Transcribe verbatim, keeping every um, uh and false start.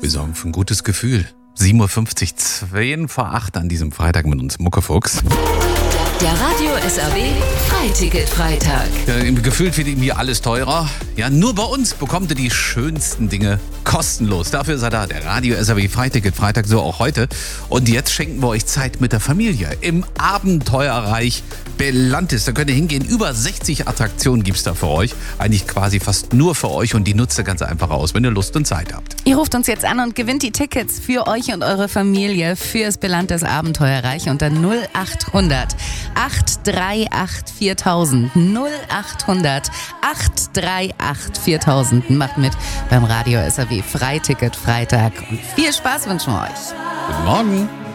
Wir sorgen für ein gutes Gefühl. sieben Uhr fünfzig, zwei vor acht an diesem Freitag mit uns Muckefuchs. Der Radio S R W Freiticket-Freitag. Ja, gefühlt wird irgendwie alles teurer. Ja, nur bei uns bekommt ihr die schönsten Dinge kostenlos. Dafür ist er da, der Radio S R W Freiticket-Freitag, so auch heute. Und jetzt schenken wir euch Zeit mit der Familie im Abenteuerreich Belantis. Da könnt ihr hingehen. Über sechzig Attraktionen gibt es da für euch. Eigentlich quasi fast nur für euch und die nutzt ihr ganz einfach aus, wenn ihr Lust und Zeit habt. Ihr ruft uns jetzt an und gewinnt die Tickets für euch und eure Familie fürs Belantis Abenteuerreich unter null acht hundert acht drei acht viertausend. null acht hundert acht drei acht viertausend. Macht mit beim Radio S R W Freiticket Freitag und viel Spaß wünschen wir euch. Guten Morgen.